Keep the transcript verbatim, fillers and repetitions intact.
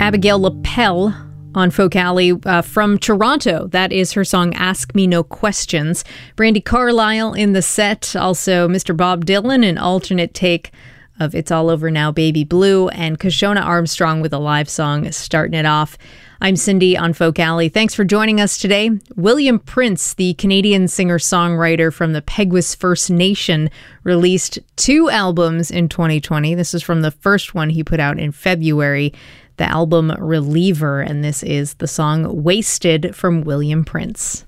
Abigail Lapel on Folk Alley uh, from Toronto. That is her song Ask Me No Questions. Brandi Carlile in the set. Also Mister Bob Dylan, an alternate take of It's All Over Now, Baby Blue. And Kashona Armstrong with a live song starting it off. I'm Cindy on Folk Alley. Thanks for joining us today. William Prince, the Canadian singer-songwriter from the Peguis First Nation, released two albums in twenty twenty. This is from the first one he put out in February, the album Reliever, and this is the song Wasted from William Prince.